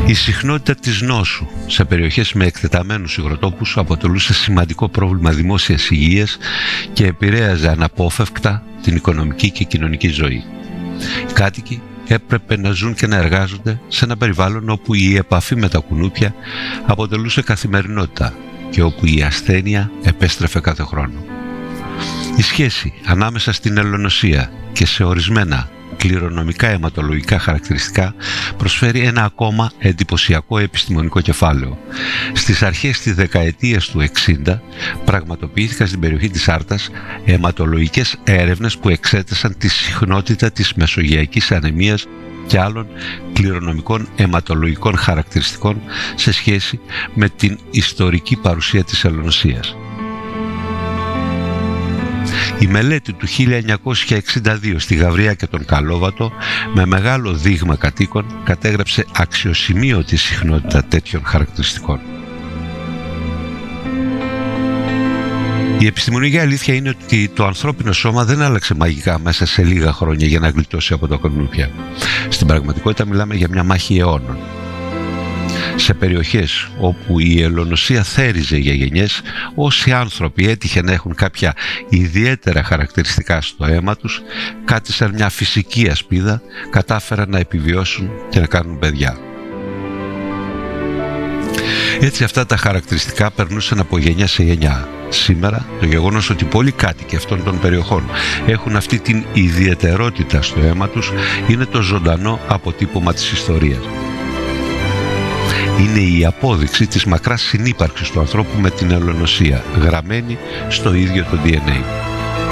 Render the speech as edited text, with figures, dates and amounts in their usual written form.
Η συχνότητα της νόσου σε περιοχές με εκτεταμένους υγροτόπους αποτελούσε σημαντικό πρόβλημα δημόσιας υγείας και επηρέαζε αναπόφευκτα την οικονομική και κοινωνική ζωή. Οι κάτοικοι έπρεπε να ζουν και να εργάζονται σε ένα περιβάλλον όπου η επαφή με τα κουνούπια αποτελούσε καθημερινότητα και όπου η ασθένεια επέστρεφε κάθε χρόνο. Η σχέση ανάμεσα στην ελονοσία και σε ορισμένα κληρονομικά αιματολογικά χαρακτηριστικά προσφέρει ένα ακόμα εντυπωσιακό επιστημονικό κεφάλαιο. Στις αρχές της δεκαετίας του 60 πραγματοποιήθηκαν στην περιοχή της Άρτας αιματολογικές έρευνες που εξέτασαν τη συχνότητα της μεσογειακής ανεμίας και άλλων κληρονομικών αιματολογικών χαρακτηριστικών σε σχέση με την ιστορική παρουσία της ελονοσίας. Η μελέτη του 1962 στη Γαβρία και τον Καλόβατο με μεγάλο δείγμα κατοίκων κατέγραψε αξιοσημείωτη συχνότητα τέτοιων χαρακτηριστικών. Η επιστημονική αλήθεια είναι ότι το ανθρώπινο σώμα δεν άλλαξε μαγικά μέσα σε λίγα χρόνια για να γλιτώσει από τα κουνούπια. Στην πραγματικότητα μιλάμε για μια μάχη αιώνων. Σε περιοχές όπου η ελονοσία θέριζε για γενιές, όσοι άνθρωποι έτυχε να έχουν κάποια ιδιαίτερα χαρακτηριστικά στο αίμα τους, κάτι σαν μια φυσική ασπίδα, κατάφεραν να επιβιώσουν και να κάνουν παιδιά. Έτσι αυτά τα χαρακτηριστικά περνούσαν από γενιά σε γενιά. Σήμερα το γεγονός ότι πολλοί κάτοικοι αυτών των περιοχών έχουν αυτή την ιδιαιτερότητα στο αίμα τους είναι το ζωντανό αποτύπωμα της ιστορίας. Είναι η απόδειξη της μακράς συνύπαρξης του ανθρώπου με την ελονοσία, γραμμένη στο ίδιο το DNA.